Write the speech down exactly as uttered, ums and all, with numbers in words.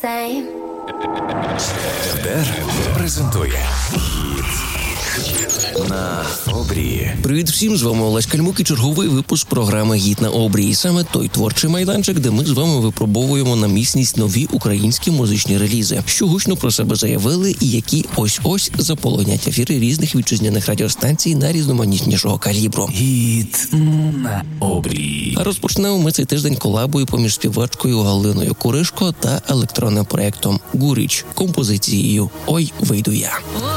same. ДЕР презентує «Гіт на обрії». Привіт всім, з вами Олесь Кальмук і черговий випуск програми «Гіт на обрії». Саме той творчий майданчик, де ми з вами випробовуємо на міцність нові українські музичні релізи, що гучно про себе заявили і які ось-ось заполонять ефіри різних вітчизняних радіостанцій на різноманітнішого калібру. «Гіт на обрії». А розпочнемо ми цей тиждень колабою поміж співачкою Галиною Куришко та електронним проєктом «Гуріч» композицією «Ой, вийду я».